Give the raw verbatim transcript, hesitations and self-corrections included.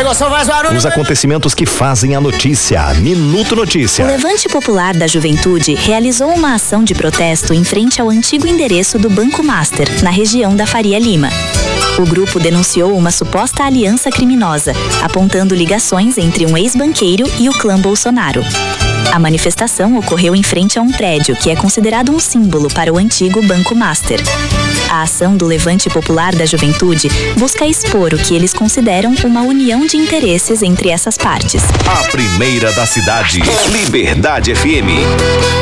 Chegou São Vaz Barulho. Os acontecimentos que fazem a notícia. Minuto Notícia. O Levante Popular da Juventude realizou uma ação de protesto em frente ao antigo endereço do Banco Master, na região da Faria Lima. O grupo denunciou uma suposta aliança criminosa, apontando ligações entre um ex-banqueiro e o clã Bolsonaro. A manifestação ocorreu em frente a um prédio que é considerado um símbolo para o antigo Banco Master. A ação do Levante Popular da Juventude busca expor o que eles consideram uma união de interesses entre essas partes. A primeira da cidade, Liberdade F M.